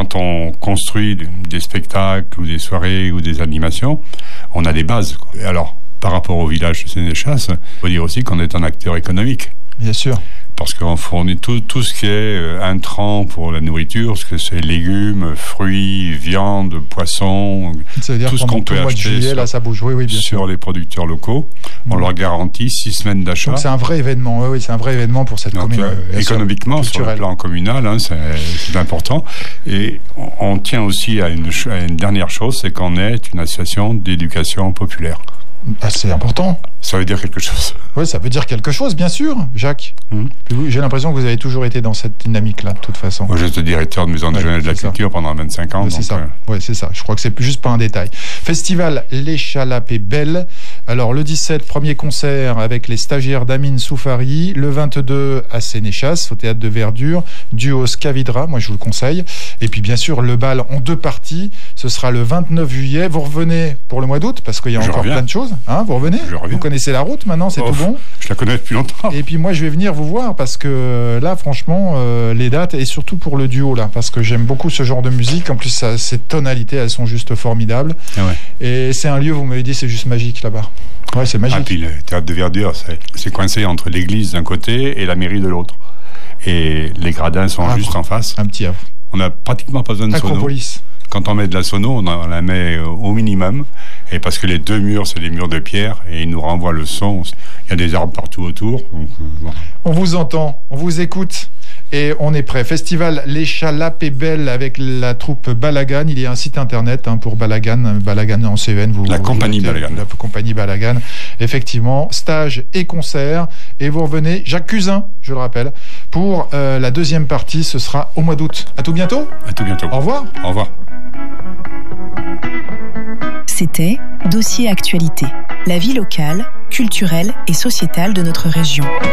quand on construit des spectacles ou des soirées ou des animations, on a des bases. Et alors, par rapport au village de Sénéchas, il faut dire aussi qu'on est un acteur économique. Bien sûr. Parce qu'on fournit tout ce qui est intrant pour la nourriture, ce que c'est légumes, fruits, viande, poissons, tout ce qu'on peut acheter juillet, là, ça bouge. Oui, bien sur sûr. les producteurs locaux. On leur garantit 6 semaines d'achat. Donc c'est un vrai événement. Oui, c'est un vrai événement pour cette commune. Économiquement, sur le plan communal, c'est important. Et on tient aussi à une dernière chose, c'est qu'on est une association d'éducation populaire. Ah, c'est important. Ça veut dire quelque chose. Oui, ça veut dire quelque chose, bien sûr, Jacques. J'ai l'impression que vous avez toujours été dans cette dynamique-là, de toute façon. Moi, j'étais directeur de Maison régionale de la culture pendant 25 ans. C'est ça. Oui, c'est ça. Je crois que c'est juste pas un détail. Festival L'Échalape est belle. Alors, le 17, premier concert avec les stagiaires d'Amine Soufari. Le 22, à Sénéchas, au Théâtre de Verdure. Duo Scavidra, moi, je vous le conseille. Et puis, bien sûr, le bal en 2 parties. Ce sera le 29 juillet. Vous revenez pour le mois d'août, parce qu'il y a encore plein de choses. Hein, vous revenez ? Vous connaissez la route maintenant, c'est tout bon ? Je la connais depuis longtemps. Et puis moi, je vais venir vous voir parce que là, franchement, les dates, et surtout pour le duo, là, parce que j'aime beaucoup ce genre de musique. En plus, ces tonalités, elles sont juste formidables. Et c'est un lieu, vous m'avez dit, c'est juste magique là-bas. Ouais, c'est magique. Ah, puis le Théâtre de Verdure, c'est coincé entre l'église d'un côté et la mairie de l'autre. Et les gradins sont juste en face. Un petit havre. On n'a pratiquement pas besoin de sono. Quand on met de la sono, on la met au minimum. Et parce que les 2 murs, c'est des murs de pierre, et ils nous renvoient le son. Il y a des arbres partout autour. Donc, bon. On vous entend, on vous écoute, et on est prêt. Festival L'Échalape est belle avec la troupe Balagan. Il y a un site internet pour Balagan en CEN. La compagnie Balagan. La compagnie Balagan. Effectivement, stage et concert. Et vous revenez, Jacques Cusin, je le rappelle, pour la deuxième partie. Ce sera au mois d'août. À tout bientôt. À tout bientôt. Au revoir. Au revoir. C'était Dossier Actualité, la vie locale, culturelle et sociétale de notre région.